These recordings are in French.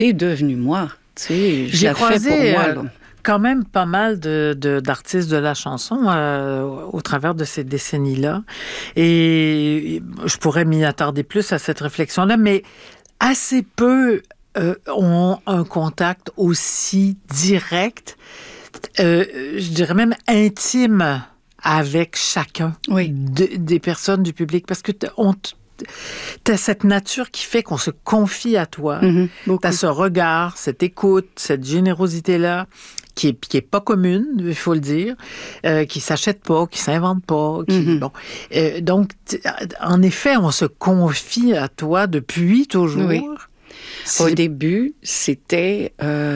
est devenue moi. Tu sais, je J'ai la fais croisé pour moi, là. quand même pas mal d'artistes de la chanson au travers de ces décennies-là. Et je pourrais m'y attarder plus à cette réflexion-là, mais assez peu ont un contact aussi direct, je dirais même intime, avec chacun des personnes du public. Parce que t'as cette nature qui fait qu'on se confie à toi. T'as ce regard, cette écoute, cette générosité-là qui est pas commune, il faut le dire, qui s'achète pas, qui s'invente pas. Bon. Donc, en effet, on se confie à toi depuis toujours. Oui. Au début, c'était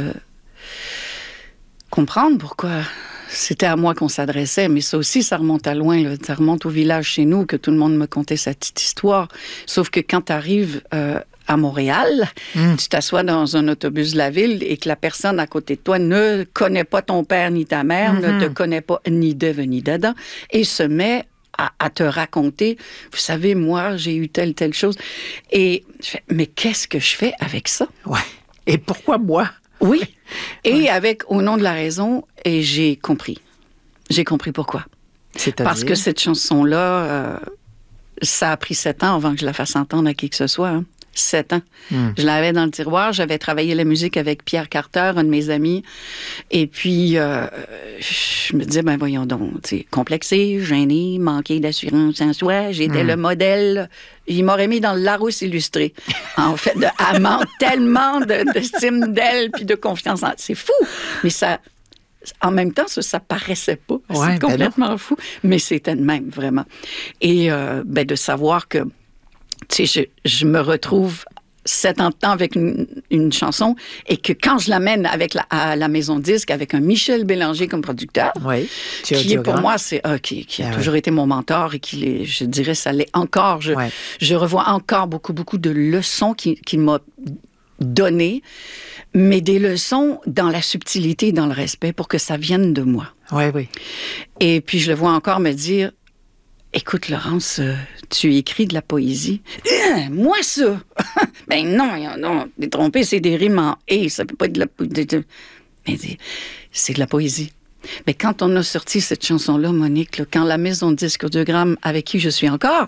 comprendre pourquoi c'était à moi qu'on s'adressait, mais ça aussi, ça remonte à loin. Là. Ça remonte au village chez nous, que tout le monde me contait cette petite histoire. Sauf que quand tu arrives à Montréal, tu t'assois dans un autobus de la ville et que la personne à côté de toi ne connaît pas ton père ni ta mère, ne te connaît pas ni d'Ève ni d'Adam, et se met à te raconter, vous savez, moi, j'ai eu telle chose. Et je fais, mais qu'est-ce que je fais avec ça? Ouais. Et pourquoi moi? Oui. Et avec Au nom de la raison, et j'ai compris. J'ai compris pourquoi. C'est-à-dire? Parce que cette chanson-là, ça a pris 7 ans avant que je la fasse entendre à qui que ce soit. Hein. 7 ans. Je l'avais dans le tiroir. J'avais travaillé la musique avec Pierre Carter, un de mes amis. Et puis, je me disais, ben voyons donc, complexé, gêné, manqué d'assurance en soi. J'étais le modèle. Il m'aurait mis dans le Larousse illustré. En fait, elle manque tellement d'estime d'elle puis de confiance en elle. C'est fou. Mais ça... En même temps, ça paraissait pas. Ouais, c'est complètement fou. Mais c'était de même, vraiment. Et de savoir que tu sais, je me retrouve 7 ans de temps avec une chanson et que quand je l'amène à la maison de disque avec un Michel Bélanger comme producteur, qui est pour moi, qui a toujours été mon mentor et qui, je dirais, ça l'est encore. Je revois encore beaucoup de leçons qu'il m'a données, mais des leçons dans la subtilité et dans le respect pour que ça vienne de moi. Oui. Et puis, je le vois encore me dire, écoute, Laurence, tu écris de la poésie. Moi, ça! Ben non, t'es trompé, c'est des rimes en « et », ça peut pas être de la poésie. Mais c'est de la poésie. Mais quand on a sorti cette chanson-là, Monique, là, quand la maison de disques Audiogramme, avec qui je suis encore,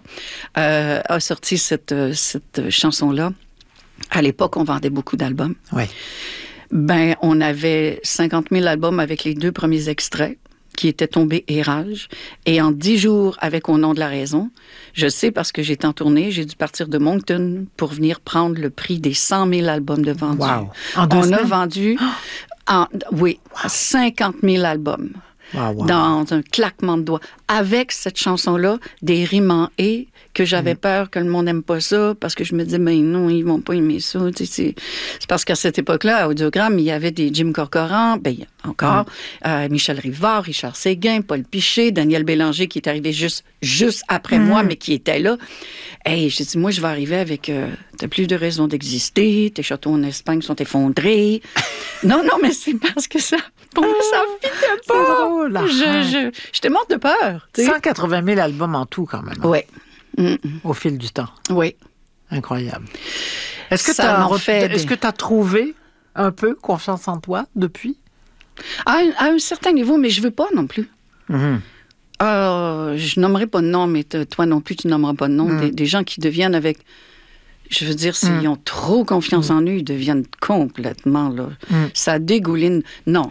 a sorti cette chanson-là, à l'époque, on vendait beaucoup d'albums. Oui. Ben, on avait 50 000 albums avec les 2 premiers extraits qui étaient tombés érage. Et en 10 jours, avec Au nom de la raison, je sais parce que j'étais en tournée, j'ai dû partir de Moncton pour venir prendre le prix des 100 000 albums de vendus. Wow. On a vendu 50 000 albums. Wow. Dans un claquement de doigts. Avec cette chanson-là, des rimes en « et », que j'avais peur que le monde n'aime pas ça, parce que je me disais, ben non, ils vont pas aimer ça. C'est parce qu'à cette époque-là, à Audiogramme, il y avait des Jim Corcoran, encore, Michel Rivard, Richard Séguin, Paul Piché, Daniel Bélanger, qui est arrivé juste après moi, mais qui était là. Hey, j'ai dit, moi, je vais arriver avec t'as plus de raison d'exister, tes châteaux en Espagne sont effondrés. non, mais c'est parce que ça... Pour moi, ça fitait pas. Drôle, j'étais morte de peur. 180 000 albums en tout, quand même. Oui. Au fil du temps. Oui. Incroyable. Est-ce que tu as trouvé un peu confiance en toi depuis? À un certain niveau, mais je veux pas non plus. Je nommerai pas de nom, mais toi non plus, tu nommeras pas de nom. Des gens qui deviennent avec... Je veux dire, s'ils ont trop confiance en eux, ils deviennent complètement, là. Ça dégouline. Non.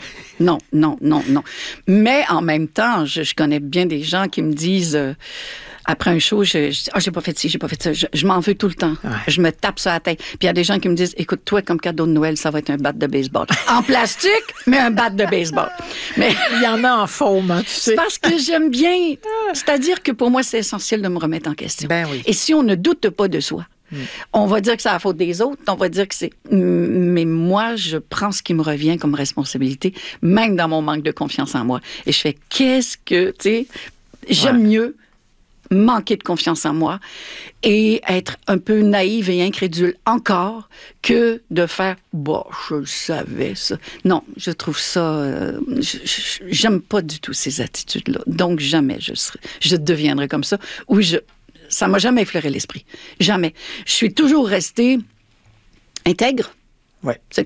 Mais en même temps, je connais bien des gens qui me disent... après un show, je dis, j'ai pas fait ci, j'ai pas fait ça. Je m'en veux tout le temps. Ouais. Je me tape sur la tête. Puis il y a des gens qui me disent, écoute, toi, comme cadeau de Noël, ça va être un bat de baseball. En plastique, mais un bat de baseball. Mais il y en a en faume, hein, tu sais. Parce que j'aime bien. C'est-à-dire que pour moi, c'est essentiel de me remettre en question. Ben oui. Et si on ne doute pas de soi, on va dire que c'est la faute des autres, on va dire que c'est... Mais moi, je prends ce qui me revient comme responsabilité, même dans mon manque de confiance en moi. Et je fais, tu sais, j'aime mieux manquer de confiance en moi et être un peu naïve et incrédule encore que de faire « je le savais, ça ». Non, je trouve ça... j'aime pas du tout ces attitudes-là. Donc, jamais je deviendrai comme ça. Ou ça m'a jamais effleuré l'esprit. Jamais. Je suis toujours restée intègre. Ouais. C'est